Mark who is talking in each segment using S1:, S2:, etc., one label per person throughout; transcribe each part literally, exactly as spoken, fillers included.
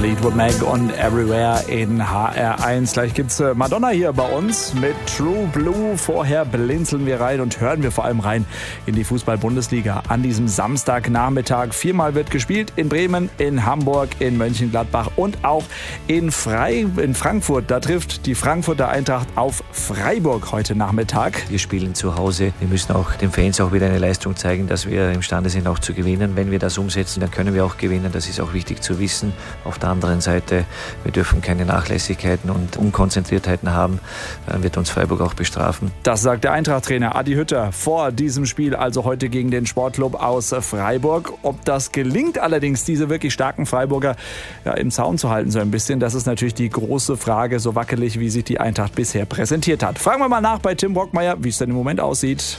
S1: Fleetwood Mac und Everywhere in H R eins. Gleich gibt's Madonna hier bei uns mit True Blue. Vorher blinzeln wir rein und hören wir vor allem rein in die Fußball-Bundesliga an diesem Samstagnachmittag. Viermal wird gespielt in Bremen, in Hamburg, in Mönchengladbach und auch in, Frei, in Frankfurt. Da trifft die Frankfurter Eintracht auf Freiburg heute Nachmittag.
S2: Wir spielen zu Hause. Wir müssen auch den Fans auch wieder eine Leistung zeigen, dass wir imstande sind, auch zu gewinnen. Wenn wir das umsetzen, dann können wir auch gewinnen. Das ist auch wichtig zu wissen. Auf der anderen Seite, wir dürfen keine Nachlässigkeiten und Unkonzentriertheiten haben. Dann wird uns Freiburg auch bestrafen.
S1: Das sagt der Eintracht-Trainer Adi Hütter vor diesem Spiel, also heute gegen den Sportclub aus Freiburg. Ob das gelingt allerdings, diese wirklich starken Freiburger ja, im Zaun zu halten, so ein bisschen, das ist natürlich die große Frage, so wackelig, wie sich die Eintracht bisher präsentiert hat. Fragen wir mal nach bei Tim Brockmeier, wie es denn im Moment aussieht.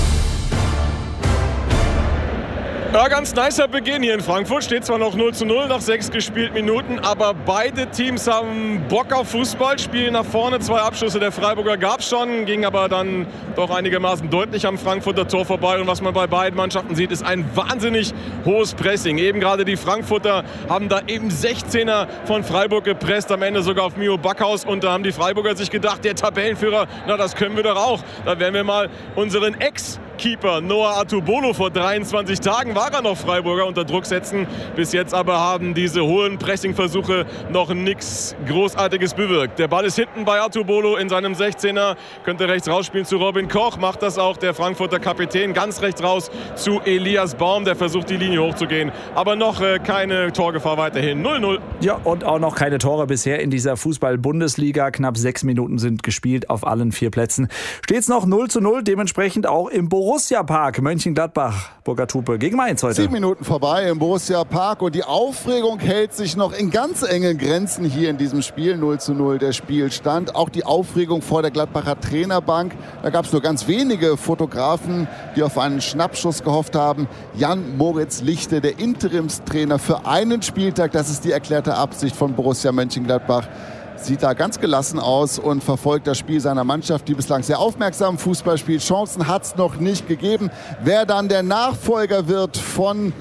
S3: Ja, ganz nicer Beginn hier in Frankfurt. Steht zwar noch null zu null nach sechs gespielten Minuten, aber beide Teams haben Bock auf Fußball, spielen nach vorne. Zwei Abschlüsse der Freiburger gab es schon, ging aber dann doch einigermaßen deutlich am Frankfurter Tor vorbei. Und was man bei beiden Mannschaften sieht, ist ein wahnsinnig hohes Pressing. Eben gerade die Frankfurter haben da eben sechzehner von Freiburg gepresst, am Ende sogar auf Mio Backhaus. Und da haben die Freiburger sich gedacht, der Tabellenführer, na das können wir doch auch. Da werden wir mal unseren Ex-Keeper Noah Atubolo, vor dreiundzwanzig Tagen war er noch Freiburger, unter Druck setzen. Bis jetzt aber haben diese hohen Pressingversuche noch nichts Großartiges bewirkt. Der Ball ist hinten bei Atubolo in seinem sechzehner, könnte rechts rausspielen zu Robin Koch, macht das auch der Frankfurter Kapitän, ganz rechts raus zu Elias Baum, der versucht die Linie hochzugehen, aber noch äh, keine Torgefahr weiterhin, null null.
S1: Ja, und auch noch keine Tore bisher in dieser Fußball-Bundesliga, knapp sechs Minuten sind gespielt auf allen vier Plätzen. Steht's noch null zu null, dementsprechend auch im Borussia-Park, Mönchengladbach, Burkhard Hupe gegen Mainz heute.
S4: Sieben Minuten vorbei im Borussia Park und die Aufregung hält sich noch in ganz engen Grenzen hier in diesem Spiel. null zu null der Spielstand. Auch die Aufregung vor der Gladbacher Trainerbank. Da gab es nur ganz wenige Fotografen, die auf einen Schnappschuss gehofft haben. Jan-Moritz Lichte, der Interimstrainer für einen Spieltag. Das ist die erklärte Absicht von Borussia Mönchengladbach. Sieht da ganz gelassen aus und verfolgt das Spiel seiner Mannschaft, die bislang sehr aufmerksam Fußball spielt. Chancen hat es noch nicht gegeben. Wer dann der Nachfolger wird von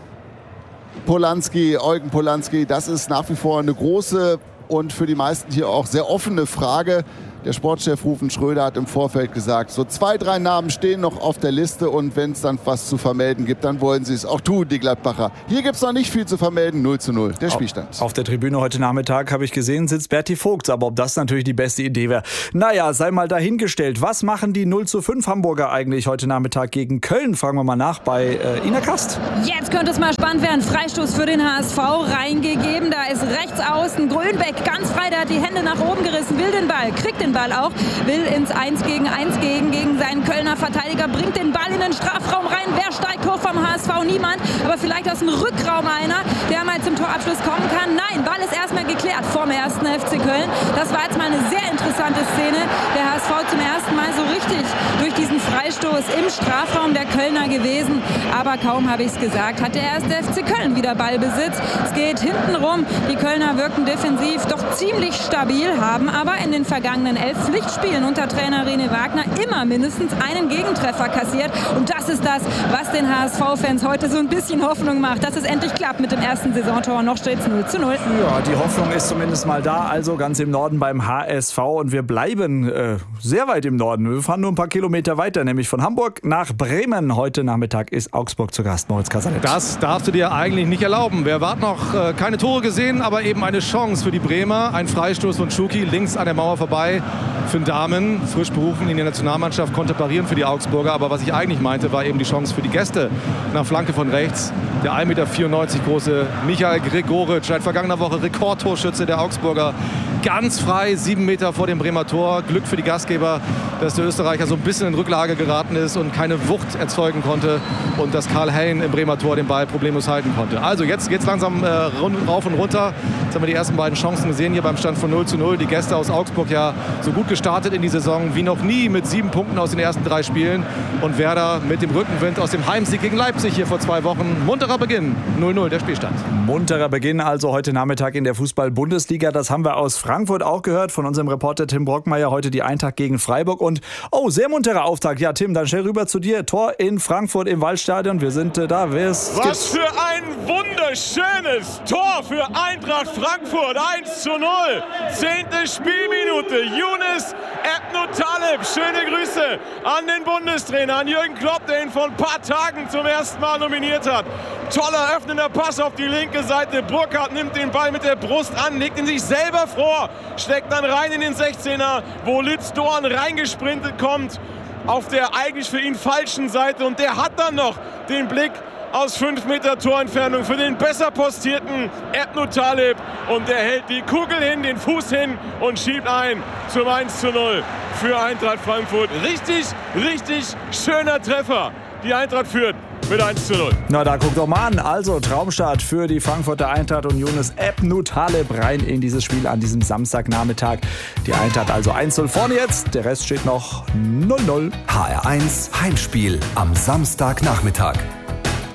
S4: Polanski, Eugen Polanski, das ist nach wie vor eine große und für die meisten hier auch sehr offene Frage. Der Sportchef Rufen Schröder hat im Vorfeld gesagt, so zwei, drei Namen stehen noch auf der Liste und wenn es dann was zu vermelden gibt, dann wollen sie es auch tun, die Gladbacher. Hier gibt es noch nicht viel zu vermelden, null zu null, der Spielstand.
S1: Auf der Tribüne heute Nachmittag, habe ich gesehen, sitzt Berti Vogts, aber ob das natürlich die beste Idee wäre, naja, sei mal dahingestellt. Was machen die null zu fünf Hamburger eigentlich heute Nachmittag gegen Köln? Fragen wir mal nach bei äh, Ina Kast.
S5: Jetzt könnte es mal spannend werden. Freistoß für den H S V reingegeben, da ist rechts außen Grönbeck ganz frei, der hat die Hände nach oben gerissen, will den Ball, kriegt den Ball auch, will ins eins gegen eins gegen, gegen seinen Kölner Verteidiger, bringt den Ball in den Strafraum rein. Wer steigt hoch vom H S V? Niemand, aber vielleicht aus dem Rückraum einer, der mal zum Torabschluss kommen kann. Nein, Ball ist erstmal geklärt vom ersten F C Köln. Das war jetzt mal eine sehr interessante Szene. Der H S V zum ersten Mal so richtig durch diesen Freistoß im Strafraum der Kölner gewesen. Aber kaum habe ich es gesagt, hat der erste F C Köln wieder Ballbesitz. Es geht hinten rum. Die Kölner wirken defensiv doch ziemlich stabil, haben aber in den vergangenen elf Pflichtspielen unter Trainer René Wagner immer mindestens einen Gegentreffer kassiert. Und das ist das, was den H S V-Fans heute so ein bisschen Hoffnung macht, dass es endlich klappt mit dem ersten Saisontor. Noch steht es null zu null.
S1: Ja, die Hoffnung ist zumindest mal da, also ganz im Norden beim H S V. Und wir bleiben äh, sehr weit im Norden. Wir fahren nur ein paar Kilometer weiter, nämlich von Hamburg nach Bremen. Heute Nachmittag ist Augsburg zu Gast. Moritz Kasanet.
S6: Das darfst du dir eigentlich nicht erlauben. Wir warten noch äh, keine Tore gesehen, aber eben eine Chance für die Bremer. Ein Freistoß von Schuki links an der Mauer vorbei. Finn Dahmen, frisch berufen in die Nationalmannschaft, konnte parieren für die Augsburger. Aber was ich eigentlich meinte, war eben die Chance für die Gäste. Nach Flanke von rechts, der ein Meter vierundneunzig große Michael Gregoritsch, seit vergangener Woche Rekordtorschütze der Augsburger. Ganz frei, sieben Meter vor dem Bremer Tor. Glück für die Gastgeber, dass der Österreicher so ein bisschen in Rücklage geraten ist und keine Wucht erzeugen konnte. Und dass Karl Hein im Bremer Tor den Ball problemlos halten konnte. Also jetzt geht es langsam äh, rauf und runter. Jetzt haben wir die ersten beiden Chancen gesehen hier beim Stand von null zu null. Die Gäste aus Augsburg ja so gut gestartet in die Saison wie noch nie mit sieben Punkten aus den ersten drei Spielen. Und Werder mit dem Rückenwind aus dem Heimsieg gegen Leipzig hier vor zwei Wochen. Munterer munterer Beginn. null null der Spielstand.
S1: Munterer Beginn also heute Nachmittag in der Fußball-Bundesliga. Das haben wir aus Frankfurt auch gehört von unserem Reporter Tim Brockmeier. Heute die Eintracht gegen Freiburg. Und oh, sehr munterer Auftakt. Ja, Tim, dann schnell rüber zu dir. Tor in Frankfurt im Waldstadion. Wir sind äh, da. Wer ist,
S3: Was
S1: gibt's?
S3: für ein wunderschönes Tor für Eintracht Frankfurt. eins zu null. Zehnte Spielminute. Younes Ebnu-Taleb. Schöne Grüße an den Bundestrainer, an Jürgen Klopp, der ihn vor ein paar Tagen zum ersten Mal nominiert hat. Toller öffnender Pass auf die linke Seite. Burkhardt nimmt den Ball mit der Brust an, legt ihn sich selber vor, steckt dann rein in den sechzehner, wo Lütz Dorn reingesprintet kommt auf der eigentlich für ihn falschen Seite. Und der hat dann noch den Blick aus fünf Meter Torentfernung für den besser postierten Ebnu-Taleb. Und der hält die Kugel hin, den Fuß hin und schiebt ein zum eins zu null für Eintracht Frankfurt. Richtig, richtig schöner Treffer. Die Eintracht führt mit eins zu null.
S1: Na, da guckt doch mal an. Also Traumstart für die Frankfurter Eintracht und Younes Ebnu-Taleb rein in dieses Spiel an diesem Samstagnachmittag. Die Eintracht also eins zu null vorne jetzt. Der Rest steht noch null null.
S7: H R eins Heimspiel am Samstagnachmittag.